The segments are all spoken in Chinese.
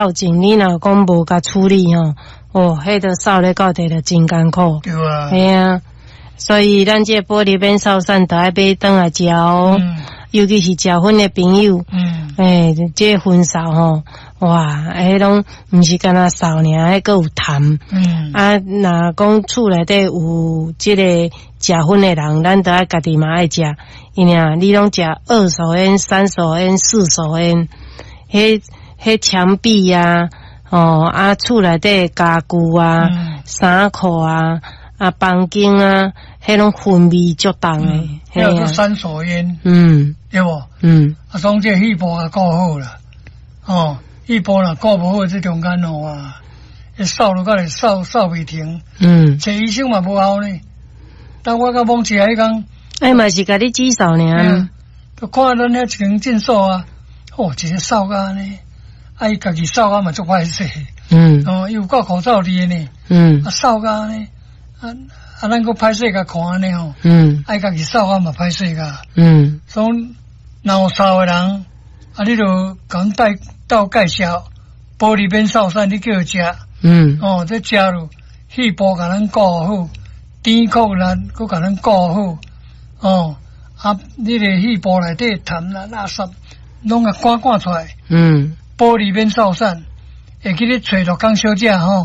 到前你若讲无甲处理吼，迄个扫咧到底就真艰苦。 对啊。 系啊，所以咱这玻璃面扫扇都爱买转来食哦。尤其是食薰的朋友。这薰扫吼，哇，迄拢毋是干那扫尔，迄个有痰。若讲厝内底有这个食薰的人，咱都爱家己嘛爱食。因为你拢食2手烟、3手烟、4手烟，迄墙壁啊，厝内底家具啊、衫裤啊、房间啊，迄种氛味足重诶。 叫做3手烟。对无？从这气波啊顾好啦。气波若顾无好，这中间扫落到来扫袂停。找医生嘛无效呢。当我甲蒙起来迄工， 嘛是甲你指扫尔。 就看咱遐一间诊所啊，一个扫甲呢，伊家己扫甲嘛足歹势。伊有够口罩哩呢。扫甲呢，咱个歹势甲看安尼吼。伊家己扫甲嘛歹势甲。所以若有扫的人，你就甲阮倒介绍玻璃面扫扇，你叫伊食。这食了，气部甲咱顾好，甜口啦，佮甲咱顾好。你个气部内底痰啦、垃圾，拢甲赶出来。玻璃面扫扇，会记咧找陆江小姐吼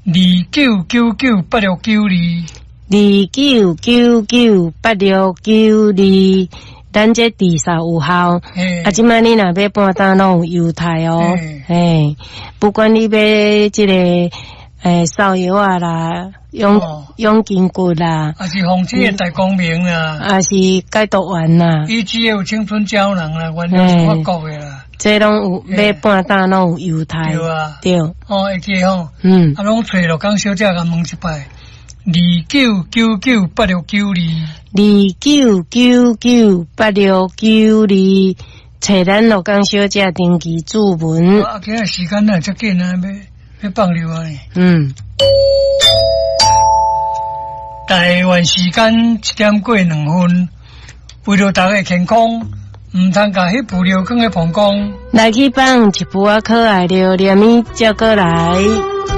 ，29998692。29998692，咱这治扫有效。即摆你若要搬单拢有优待哦。不管你买这个扫药啊啦，养筋骨啦，还是红旗的大光明啦，还是解毒丸啦，以及有青春胶囊啦，原来是法国的啦。这拢有买半单拢有优待。对啊。对。会记吼。拢找陆江小姐甲问一摆。29998692，29998692，找咱陆江小姐登记注文。今日时间哪遮紧啊？要放流啊！台湾时间7点过2分，为了大家健康，唔通甲迄副料放在膀胱。来去放一副可爱料，连米才过来。